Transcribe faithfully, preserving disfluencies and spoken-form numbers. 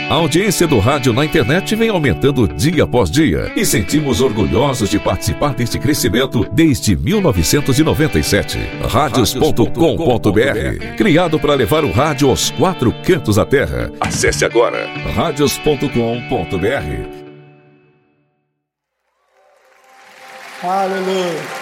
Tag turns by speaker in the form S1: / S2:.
S1: A audiência do rádio na internet vem aumentando dia após dia e sentimos orgulhosos de participar deste crescimento desde mil novecentos e noventa e sete. Radios ponto com ponto br, criado para levar o rádio aos quatro cantos da terra. Acesse agora radios ponto com ponto br.
S2: Aleluia.